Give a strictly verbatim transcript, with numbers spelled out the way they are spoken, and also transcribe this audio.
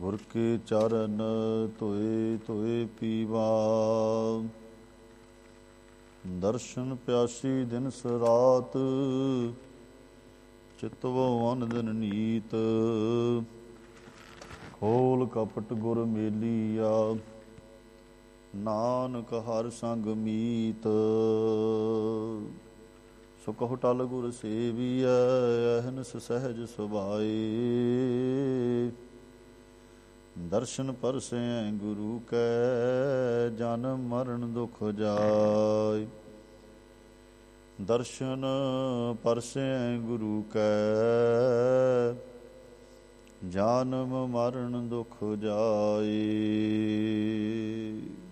ਗੁਰ ਕੇ ਚਰਨ ਧੋਏ ਧੋਏ ਪੀਵਾ। ਦਰਸ਼ਨ ਪਿਆਸੀ ਦਿਨਸ ਰਾਤ, ਚਿਤਵੋ ਅਨ ਦਿਨ ਨੀਤ। ਖੋਲ ਕਪਟ ਗੁਰ ਮੇਲੀਆ, ਨਾਨਕ ਹਰ ਸੰਗ ਮੀਤ। ਸੋ ਕਹੋ ਟਲ ਗੁਰ ਸੇਵੀਐ, ਅਹਨਿਸ ਸਹਿਜ ਸੁਭਾਏ। ਦਰਸ਼ਨ ਪਰਸੈ ਗੁਰੂ ਕੈ, ਜਨਮ ਮਰਨ ਦੁਖ ਜਾਇ। ਦਰਸ਼ਨ ਪਰਸੈ ਗੁਰੂ ਕੈ, ਜਨਮ ਮਰਨ ਦੁਖ ਜਾਇ।